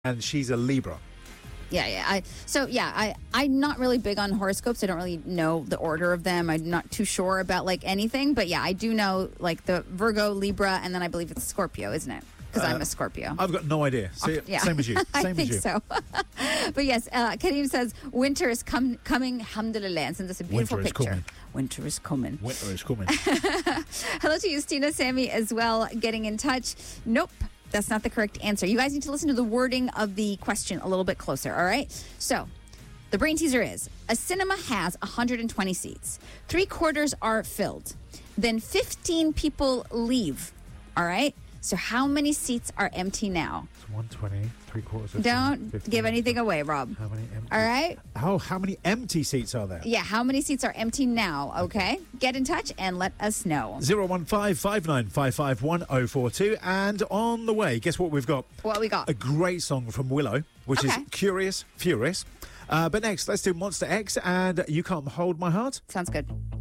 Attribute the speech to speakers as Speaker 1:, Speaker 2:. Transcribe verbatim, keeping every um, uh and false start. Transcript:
Speaker 1: and she's a Libra.
Speaker 2: Yeah, yeah. I so yeah, I I'm not really big on horoscopes. I don't really know the order of them. I'm not too sure about like anything, but yeah, I do know like the Virgo, Libra, and then I believe it's Scorpio, isn't it? Because uh, I'm a Scorpio.
Speaker 1: I've got no idea. See,
Speaker 2: okay, yeah.
Speaker 1: Same as you. Same
Speaker 2: I
Speaker 1: as
Speaker 2: think
Speaker 1: you.
Speaker 2: so. But yes, uh, Kareem says winter is com- coming. Alhamdulillah, and sends us a beautiful
Speaker 1: Winter is
Speaker 2: picture.
Speaker 1: coming.
Speaker 2: Winter is coming.
Speaker 1: Winter is coming.
Speaker 2: Hello to Justina, Sammy as well, getting in touch. Nope. That's not the correct answer. You guys need to listen to the wording of the question a little bit closer, all right? So, the brain teaser is, a cinema has one hundred twenty seats. Three quarters are filled. Then fifteen people leave, all right? So, how many seats are empty now?
Speaker 1: It's one twenty, three quarters of
Speaker 2: Don't
Speaker 1: fifteen.
Speaker 2: give anything away, Rob.
Speaker 1: How many empty?
Speaker 2: All right?
Speaker 1: Oh, how many empty seats are there?
Speaker 2: Yeah, how many seats are empty now, okay? Get in touch and let us know.
Speaker 1: zero one five, five nine five five, one oh four two. And on the way, guess what we've got?
Speaker 2: What we got?
Speaker 1: A great song from Willow, which
Speaker 2: Okay.
Speaker 1: is Curious, Furious. Uh, but next, let's do Monster X and You Can't Hold My Heart.
Speaker 2: Sounds good.